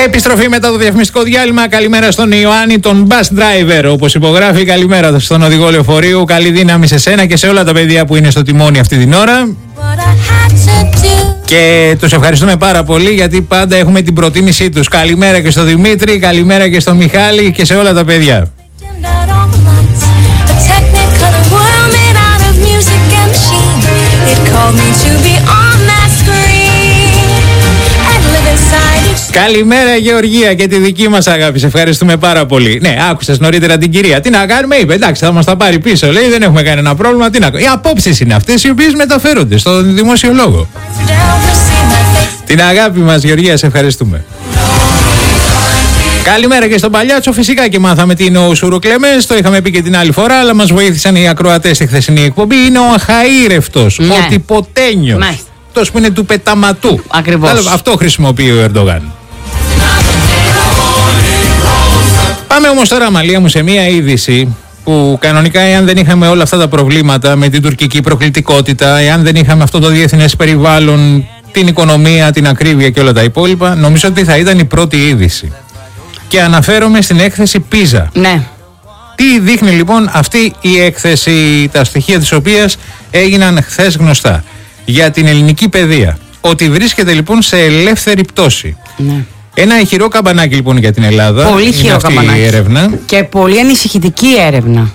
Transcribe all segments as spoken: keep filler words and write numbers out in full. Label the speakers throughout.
Speaker 1: Επιστροφή μετά το διαφημιστικό διάλειμμα. Καλημέρα στον Ιωάννη, τον bus driver, όπως υπογράφει. Καλημέρα στον οδηγό λεωφορείου. Καλή δύναμη σε σένα και σε όλα τα παιδιά που είναι στο τιμόνι αυτή την ώρα. Και τους ευχαριστούμε πάρα πολύ γιατί πάντα έχουμε την προτίμησή τους. Καλημέρα και στον Δημήτρη, καλημέρα και στον Μιχάλη και σε όλα τα παιδιά. Καλημέρα Γεωργία και τη δική μας αγάπη. Σε ευχαριστούμε πάρα πολύ. Ναι, άκουσες νωρίτερα την κυρία. Τι να κάνουμε, είπε. Εντάξει, θα μας τα πάρει πίσω. Λέει, δεν έχουμε κανένα πρόβλημα. Τι να κάνουμε. Οι απόψεις είναι αυτές οι οποίες μεταφέρονται στον δημόσιο λόγο. Την αγάπη μας, Γεωργία, σε ευχαριστούμε. Καλημέρα και στον Παλιάτσο. Φυσικά και μάθαμε τι είναι ο Σουροκλεμές. Το είχαμε πει και την άλλη φορά, αλλά μας βοήθησαν οι ακροατές στη χθεσινή εκπομπή. Είναι ο αχαήρευτος, ναι. Ο τυποτένιος. Ναι. Αυτός που είναι του πεταματού. Ακριβώς. Αυτό χρησιμοποιεί ο Ερντογάν. Πάμε όμως τώρα, Μαλία μου, σε μία είδηση που κανονικά, εάν δεν είχαμε όλα αυτά τα προβλήματα με την τουρκική προκλητικότητα, εάν δεν είχαμε αυτό το διεθνές περιβάλλον, την οικονομία, την ακρίβεια και όλα τα υπόλοιπα, νομίζω ότι θα ήταν η πρώτη είδηση. Και αναφέρομαι στην έκθεση Πίζα.
Speaker 2: Ναι.
Speaker 1: Τι δείχνει λοιπόν αυτή η έκθεση, τα στοιχεία της οποίας έγιναν χθες γνωστά για την ελληνική παιδεία? Ότι βρίσκεται λοιπόν σε ελεύθερη πτώση.
Speaker 2: Ναι.
Speaker 1: Ένα ηχηρό καμπανάκι λοιπόν για την Ελλάδα.
Speaker 2: Πολύ ηχηρό καμπανάκι.
Speaker 1: Η έρευνα.
Speaker 2: Και πολύ ανησυχητική έρευνα.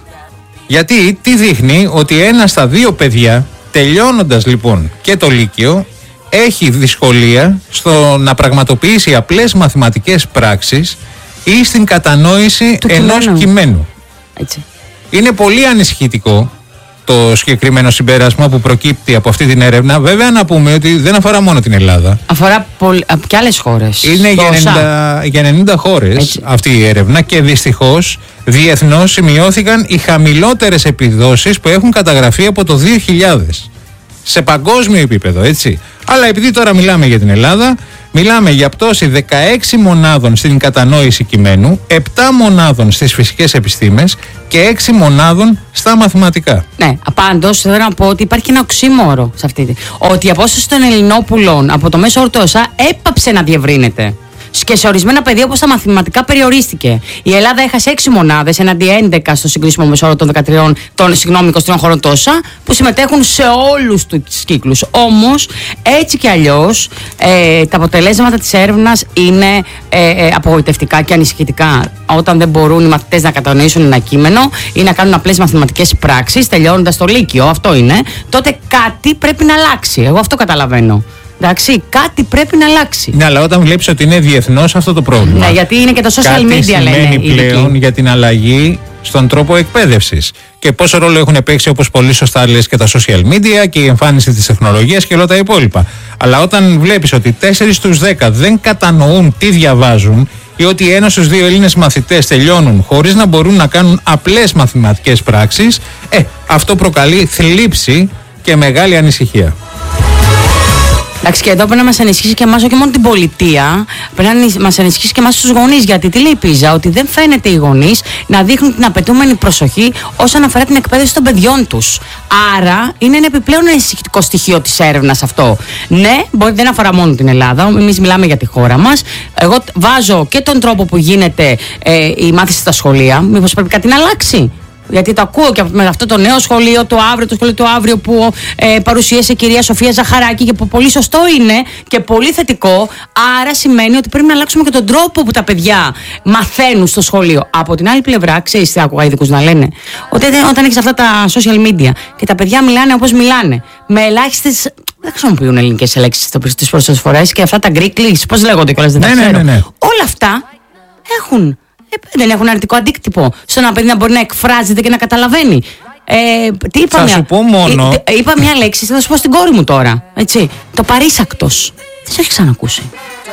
Speaker 1: Γιατί τι δείχνει? Ότι ένα στα δύο παιδιά, τελειώνοντας λοιπόν και το Λύκειο, έχει δυσκολία στο να πραγματοποιήσει απλές μαθηματικές πράξεις ή στην κατανόηση του ενός κειμένου. κειμένου.
Speaker 2: Έτσι. Είναι
Speaker 1: πολύ ανησυχητικό το συγκεκριμένο συμπέρασμα που προκύπτει από αυτή την έρευνα. Βέβαια, να πούμε ότι δεν αφορά μόνο την Ελλάδα.
Speaker 2: Αφορά πολ... και άλλες χώρες.
Speaker 1: Είναι για ενενήντα, για ενενήντα χώρες. Έτσι. Αυτή η έρευνα και δυστυχώς διεθνώς σημειώθηκαν οι χαμηλότερες επιδόσεις που έχουν καταγραφεί από το δύο χιλιάδες. Σε παγκόσμιο επίπεδο, έτσι. Αλλά επειδή τώρα μιλάμε για την Ελλάδα, μιλάμε για πτώση δεκαέξι μονάδων στην κατανόηση κειμένου, επτά μονάδων στις φυσικές επιστήμες και έξι μονάδων στα μαθηματικά.
Speaker 2: Ναι, πάντως θέλω να πω ότι υπάρχει ένα οξύμορο σε αυτή. Ότι η απόσταση των Ελληνόπουλων από το μέσο όρο του ΩΣΑ έπαψε να διευρύνεται. Και σε ορισμένα πεδία όπως τα μαθηματικά περιορίστηκε. Η Ελλάδα έχασε έξι μονάδες εναντί έντεκα στο συγκρίσιμο μεσόωρο των δεκατρία των συγγνώμη, είκοσι τριών χωρών τόσα που συμμετέχουν σε όλους τους κύκλους. Όμως έτσι κι αλλιώς ε, τα αποτελέσματα της έρευνας είναι ε, ε, απογοητευτικά και ανησυχητικά. Όταν δεν μπορούν οι μαθητές να κατανοήσουν ένα κείμενο ή να κάνουν απλές μαθηματικές πράξεις τελειώνοντας το Λύκειο, αυτό είναι, τότε κάτι πρέπει να αλλάξει. Εγώ αυτό καταλαβαίνω. Εντάξει, κάτι πρέπει να αλλάξει.
Speaker 1: Ναι, αλλά όταν βλέπεις ότι είναι διεθνώς αυτό το πρόβλημα.
Speaker 2: Ναι, γιατί είναι και το social
Speaker 1: κάτι
Speaker 2: media, λένε.
Speaker 1: Κάτι σημαίνει πλέον για την αλλαγή στον τρόπο εκπαίδευσης. Και πόσο ρόλο έχουν παίξει, όπως πολύ σωστά λες, και τα social media και η εμφάνιση της τεχνολογίας και όλα τα υπόλοιπα. Αλλά όταν βλέπεις ότι τέσσερις στους δέκα δεν κατανοούν τι διαβάζουν ή ότι ένα στους δύο Έλληνες μαθητές τελειώνουν χωρίς να μπορούν να κάνουν απλές μαθηματικές πράξεις, ε, αυτό προκαλεί θλίψη και μεγάλη ανησυχία.
Speaker 2: Εντάξει, και εδώ πρέπει να μας ανησυχήσει και εμάς, όχι μόνο την πολιτεία, πρέπει να μας ανησυχήσει και εμάς τους γονείς. Γιατί τι λέει η Πίζα? Ότι δεν φαίνεται οι γονείς να δείχνουν την απαιτούμενη προσοχή όσον αφορά την εκπαίδευση των παιδιών τους. Άρα είναι ένα επιπλέον ανησυχητικό στοιχείο της έρευνας αυτό. Ναι, μπορεί, δεν αφορά μόνο την Ελλάδα, εμείς μιλάμε για τη χώρα μας. Εγώ βάζω και τον τρόπο που γίνεται ε, η μάθηση στα σχολεία. Μήπως πρέπει κάτι να αλλάξει? Γιατί το ακούω και με αυτό το νέο σχολείο, το αύριο, το σχολείο του αύριο που ε, παρουσίασε η κυρία Σοφία Ζαχαράκη και που πολύ σωστό είναι και πολύ θετικό. Άρα σημαίνει ότι πρέπει να αλλάξουμε και τον τρόπο που τα παιδιά μαθαίνουν στο σχολείο. Από την άλλη πλευρά, ξέρεις τι άκουγα ειδικούς να λένε? Ότι όταν έχεις αυτά τα social media και τα παιδιά μιλάνε όπως μιλάνε, με ελάχιστες. Δεν χρησιμοποιούν ελληνικές λέξεις τις πρώτες φορές και αυτά τα Greek leaks, πώς λέγονται κιόλας, δεν τα ξέρω.
Speaker 1: Ναι, ναι, ναι.
Speaker 2: Όλα αυτά έχουν. Ε, δεν έχουν αρνητικό αντίκτυπο στο ένα παιδί να μπορεί να εκφράζεται και να καταλαβαίνει. Ε, τι είπα
Speaker 1: θα
Speaker 2: μια...
Speaker 1: σου πω μόνο.
Speaker 2: Ε, είπα μια λέξη, θα σου πω στην κόρη μου τώρα. Έτσι. Το παρήσακτος. Δεν σε έχει ξανακούσει.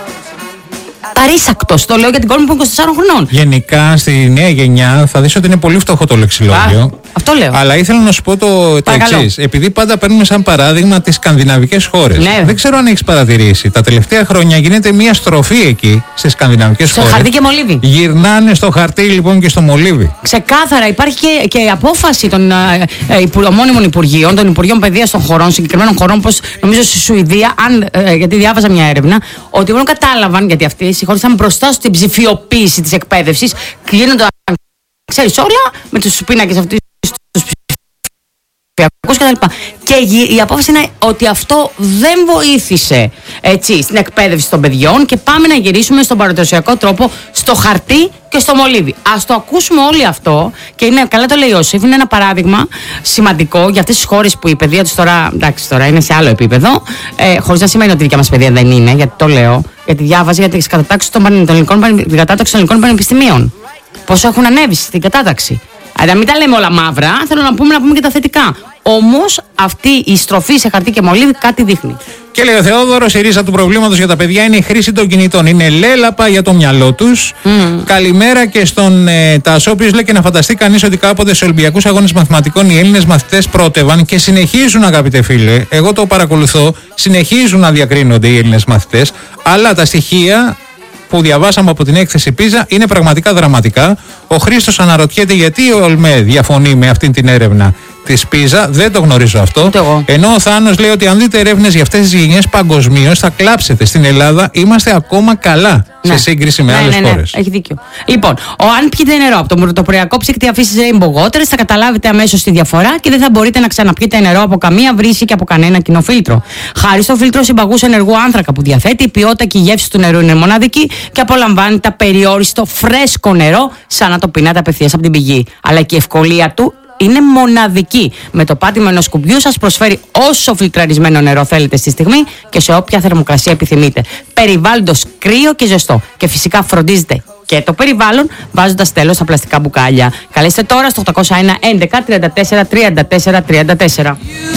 Speaker 2: Παρήσακτος. Το λέω για την κόρη μου που είναι είκοσι τεσσάρων χρονών.
Speaker 1: Γενικά στη νέα γενιά θα δεις ότι είναι πολύ φτωχό το λεξιλόγιο.
Speaker 2: Αυτό Αυτό λέω.
Speaker 1: Αλλά ήθελα να σου πω το, το εξής. Επειδή πάντα παίρνουμε σαν παράδειγμα τις σκανδιναβικές χώρες.
Speaker 2: Ναι.
Speaker 1: Δεν ξέρω αν έχεις παρατηρήσει. Τα τελευταία χρόνια γίνεται μια στροφή εκεί στις σκανδιναβικές χώρες.
Speaker 2: Στο χαρτί και μολύβι.
Speaker 1: Γυρνάνε στο χαρτί λοιπόν και στο μολύβι.
Speaker 2: Ξεκάθαρα. Υπάρχει και, και απόφαση των ε, ομώνυμων υπουργείων, των Υπουργείων Παιδείας των χωρών, συγκεκριμένων χωρών, όπως νομίζω στη Σουηδία, αν, ε, γιατί διάβαζα μια έρευνα, ότι μόνο κατάλαβαν, γιατί αυτοί οι χώρες ήταν μπροστά στην ψηφιοποίηση της εκπαίδευσης, κλείνονταν, ξέρεις, όλα με τους πίνακες αυτούς τους ψηφιακούς κτλ. Και η απόφαση είναι ότι αυτό δεν βοήθησε, έτσι, στην εκπαίδευση των παιδιών και πάμε να γυρίσουμε στον παραδοσιακό τρόπο, στο χαρτί και στο μολύβι. Ας το ακούσουμε όλοι αυτό, και είναι, καλά το λέει ο Ιωσήφ, είναι ένα παράδειγμα σημαντικό για αυτές τις χώρες που η παιδεία τους τώρα, εντάξει, τώρα είναι σε άλλο επίπεδο, ε, χωρίς να σημαίνει ότι η δικιά μας παιδεία δεν είναι, γιατί το λέω, γιατί διάβαζα για τις κατατάξεις των ελληνικών, την κατάταξη των ελληνικών πανεπιστημίων. Πόσο έχουν ανέβει στην κατάταξη. Αλλά μην τα λέμε όλα μαύρα, θέλω να πούμε, να πούμε και τα θετικά. Όμως αυτή η στροφή σε χαρτί και μολύβι κάτι δείχνει.
Speaker 1: Και λέει ο Θεόδωρος, η ρίζα του προβλήματος για τα παιδιά είναι η χρήση των κινητών. Είναι λέλαπα για το μυαλό τους. Mm. Καλημέρα και στον ε, Τάσο, ο οποίος λέει και να φανταστεί κανείς ότι κάποτε σε Ολυμπιακούς Αγώνες Μαθηματικών οι Έλληνες μαθητές πρότευαν και συνεχίζουν, αγαπητέ φίλε. Εγώ το παρακολουθώ, συνεχίζουν να διακρίνονται οι Έλληνες μαθητές, αλλά τα στοιχεία που διαβάσαμε από την έκθεση Πίζα είναι πραγματικά δραματικά. Ο Χρήστος αναρωτιέται γιατί ο ΟΛΜΕ διαφωνεί με αυτή την έρευνα της Πίζα. Δεν το γνωρίζω αυτό. Ενώ ο Θάνος λέει ότι αν δείτε έρευνες για αυτές τις γενιές παγκοσμίως θα κλάψετε. Στην Ελλάδα είμαστε ακόμα καλά, ναι, σε σύγκριση με ναι, άλλες ναι, ναι, χώρες.
Speaker 2: Έχει δίκιο. Λοιπόν, ο, αν πιείτε νερό από το πρωτοποριακό ψύκτη αφήσεις Rainbow Waters θα καταλάβετε αμέσως τη διαφορά και δεν θα μπορείτε να ξαναπιείτε νερό από καμία βρύση και από κανένα κοινό φίλτρο. Χάρη στο φίλτρο συμπαγούς ενεργού άνθρακα που διαθέτει, η ποιότητα και η γεύση του νερού είναι μοναδική και απολαμβάνετε απεριόριστο φρέσκο νερό σαν να το πίνατε απευθείας από την πηγή. Αλλά και η ευκολία του είναι μοναδική. Με το πάτημα ενός κουμπιού σας προσφέρει όσο φιλτραρισμένο νερό θέλετε στη στιγμή και σε όποια θερμοκρασία επιθυμείτε. Περιβάλλοντος κρύο και ζεστό. Και φυσικά φροντίζετε και το περιβάλλον βάζοντας τέλος στα πλαστικά μπουκάλια. Καλέστε τώρα στο οκτώ μηδέν ένα έντεκα τριάντα τέσσερα τριάντα τέσσερα τριάντα τέσσερα.